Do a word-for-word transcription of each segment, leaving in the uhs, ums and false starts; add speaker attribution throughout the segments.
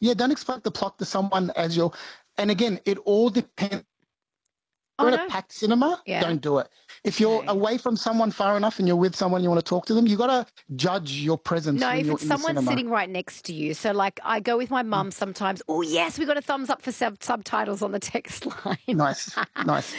Speaker 1: Yeah, don't explain the plot to someone as you're. And again, it all depends.
Speaker 2: Oh,
Speaker 1: You're at a
Speaker 2: no.
Speaker 1: packed cinema,
Speaker 2: Yeah.
Speaker 1: don't do it. If you're
Speaker 2: Okay.
Speaker 1: away from someone far enough and you're with someone you want to talk to them, you got to judge your presence
Speaker 2: No,
Speaker 1: when
Speaker 2: if
Speaker 1: you're
Speaker 2: it's
Speaker 1: in the
Speaker 2: someone
Speaker 1: cinema.
Speaker 2: sitting right next to you. So, like, I go with my mum sometimes. Oh, yes, we got a thumbs up for sub- subtitles on the text line.
Speaker 1: Nice, nice.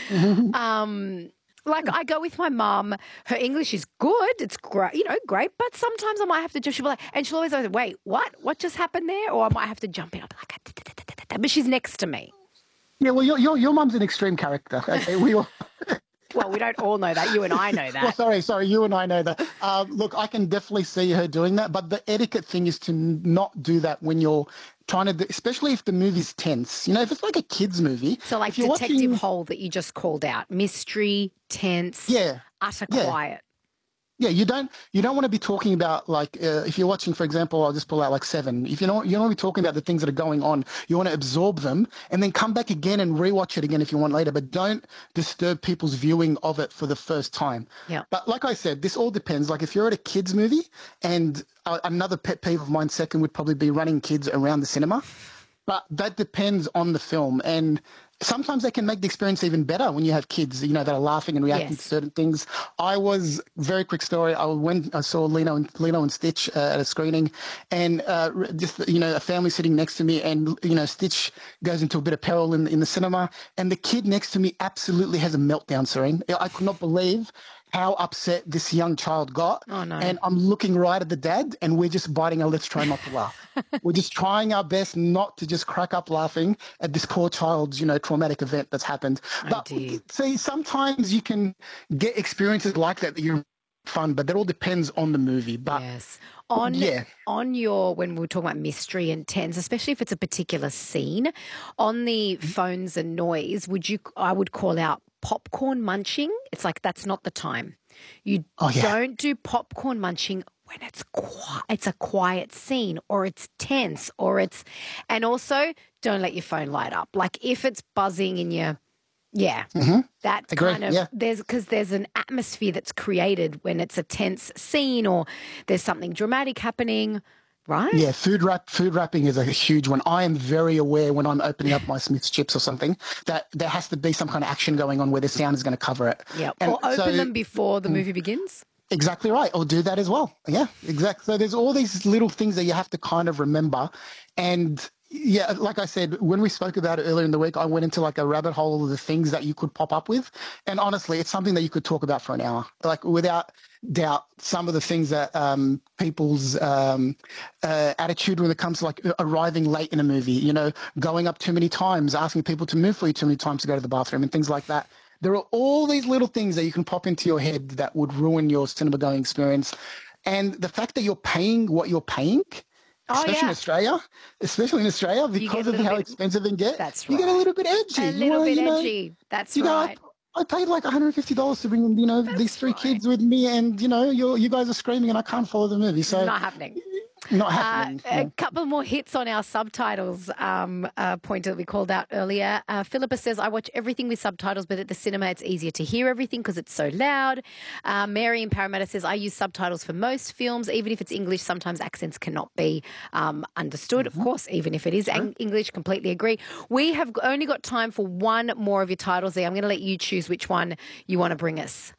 Speaker 2: um, like, I go with my mum. Her English is good. It's great, you know, great. But sometimes I might have to just, she'll be like, and she'll always go, wait, what? What just happened there? Or I might have to jump in. I'll be like, "Da-da-da-da-da-da," but she's next to me.
Speaker 1: Yeah, well, your your your mum's an extreme character. Okay, we all.
Speaker 2: Well, we don't all know that. You and I know
Speaker 1: Well,
Speaker 2: that.
Speaker 1: sorry, sorry, you and I know that. Um, look, I can definitely see her doing that, but the etiquette thing is to n- not do that when you're trying to, do, especially if the movie's tense. You know, if it's like a kids' movie,
Speaker 2: So, like
Speaker 1: if you're
Speaker 2: Detective
Speaker 1: watching,
Speaker 2: Hole that you just called out, mystery, tense,
Speaker 1: yeah,
Speaker 2: utter
Speaker 1: yeah.
Speaker 2: quiet.
Speaker 1: Yeah, you don't you don't want to be talking about like uh, if you're watching, for example, I'll just pull out like Seven. If you know you don't want to be talking about the things that are going on, you want to absorb them and then come back again and rewatch it again if you want later. But don't disturb people's viewing of it for the first time.
Speaker 2: Yeah.
Speaker 1: But like I said, this all depends. Like if you're at a kids movie, and uh, another pet peeve of mine, second, would probably be running kids around the cinema. But that depends on the film. And sometimes they can make the experience even better when you have kids, you know, that are laughing and reacting to
Speaker 2: Yes.
Speaker 1: certain things. I was, very quick story, I went, I saw Lino and, Lino and Stitch uh, at a screening, and uh, just, you know, a family sitting next to me, and, you know, Stitch goes into a bit of peril in, in the cinema, and the kid next to me absolutely has a meltdown, Serene. I could not believe how upset this young child got.
Speaker 2: Oh, no.
Speaker 1: And I'm looking right at the dad, and we're just biting our lips, trying not to laugh. We're just trying our best not to just crack up laughing at this poor child's, you know, traumatic event that's happened.
Speaker 2: Oh,
Speaker 1: But
Speaker 2: dear.
Speaker 1: see, sometimes you can get experiences like that that you're fun, but that all depends on the movie. But
Speaker 2: Yes. On
Speaker 1: yeah,
Speaker 2: on your when we're talking about mystery and tense, especially if it's a particular scene, on the phones and noise, would you I would call out popcorn munching. It's like that's not the time. You
Speaker 1: oh yeah,
Speaker 2: don't do popcorn munching when it's qui- it's a quiet scene or it's tense or it's and also don't let your phone light up. Like if it's buzzing in your yeah,
Speaker 1: hmm
Speaker 2: that's
Speaker 1: agree.
Speaker 2: kind of
Speaker 1: Yeah,
Speaker 2: there's because there's an atmosphere that's created when it's a tense scene or there's something dramatic happening, right?
Speaker 1: yeah. Food wrap, food wrapping is a huge one. I am very aware when I'm opening up my Smith's chips or something that there has to be some kind of action going on where the sound is going to cover it.
Speaker 2: Yeah.
Speaker 1: And
Speaker 2: Or open
Speaker 1: so
Speaker 2: them before the movie begins.
Speaker 1: exactly right. Or do that as well. Yeah, exactly. So there's all these little things that you have to kind of remember. And yeah, like I said, when we spoke about it earlier in the week, I went into like a rabbit hole of the things that you could pop up with. And honestly, it's something that you could talk about for an hour. Like without doubt, some of the things that um, people's um, uh, attitude when it comes to like arriving late in a movie, you know, going up too many times, asking people to move for you too many times to go to the bathroom and things like that. There are all these little things that you can pop into your head that would ruin your cinema going experience. And the fact that you're paying what you're paying,
Speaker 2: Oh
Speaker 1: especially in
Speaker 2: yeah.
Speaker 1: Australia, especially in Australia,
Speaker 2: You get
Speaker 1: because
Speaker 2: a
Speaker 1: of
Speaker 2: little
Speaker 1: how
Speaker 2: bit
Speaker 1: expensive it get,
Speaker 2: that's
Speaker 1: you get a
Speaker 2: right.
Speaker 1: little bit edgy.
Speaker 2: A
Speaker 1: You
Speaker 2: little
Speaker 1: want to,
Speaker 2: bit
Speaker 1: you know,
Speaker 2: edgy. That's
Speaker 1: you go, I,
Speaker 2: right.
Speaker 1: I paid like one hundred fifty dollars to bring, you know, these
Speaker 2: That's
Speaker 1: three
Speaker 2: right.
Speaker 1: kids with me, and you know, you you guys are screaming, and I can't follow the movie.
Speaker 2: It's
Speaker 1: So,
Speaker 2: not happening.
Speaker 1: not
Speaker 2: Uh,
Speaker 1: happening.
Speaker 2: a
Speaker 1: Yeah.
Speaker 2: couple more hits on our subtitles um, uh, point that we called out earlier. Uh, Philippa says, I watch everything with subtitles, but at the cinema it's easier to hear everything because it's so loud. Uh, Mary in Parramatta says, I use subtitles for most films. Even if it's English, sometimes accents cannot be um, understood. Of
Speaker 1: Mm-hmm.
Speaker 2: course, even if it is
Speaker 1: Sure.
Speaker 2: ang- English, completely agree. We have only got time for one more of your titles there. I'm going to let you choose which one you want to bring us.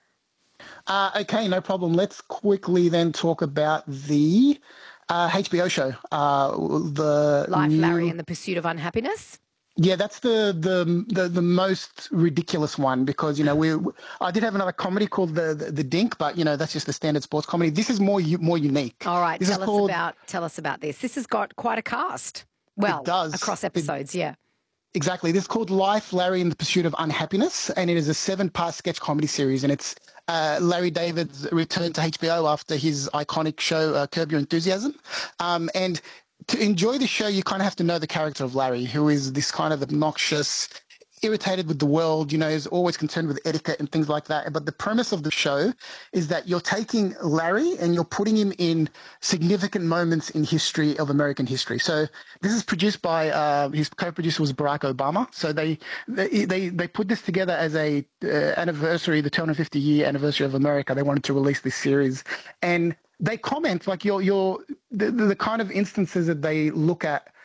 Speaker 1: Uh, okay, no problem. Let's quickly then talk about the uh, H B O show. Uh, the
Speaker 2: Life, Larry,
Speaker 1: new,
Speaker 2: and the Pursuit of Unhappiness.
Speaker 1: yeah, that's the, the the the most ridiculous one because you know we I did have another comedy called the, the the Dink, but you know that's just the standard sports comedy. This is more u- more unique.
Speaker 2: All right,
Speaker 1: This is
Speaker 2: tell us
Speaker 1: called.
Speaker 2: about tell us about this. This has got quite a cast.
Speaker 1: It
Speaker 2: Well,
Speaker 1: does.
Speaker 2: across
Speaker 1: It,
Speaker 2: episodes, yeah.
Speaker 1: exactly. This is called Life, Larry, and the Pursuit of Unhappiness, and it is a seven-part sketch comedy series, and it's uh, Larry David's return to H B O after his iconic show uh, Curb Your Enthusiasm, um, and to enjoy the show, you kind of have to know the character of Larry, who is this kind of obnoxious, irritated with the world, you know, is always concerned with etiquette and things like that. But the premise of the show is that you're taking Larry and you're putting him in significant moments in history of American history. So this is produced by uh, his co-producer was Barack Obama. So they they they, they put this together as a uh, anniversary, the two hundred fifty year anniversary of America. They wanted to release this series, and they comment like your your the, the kind of instances that they look at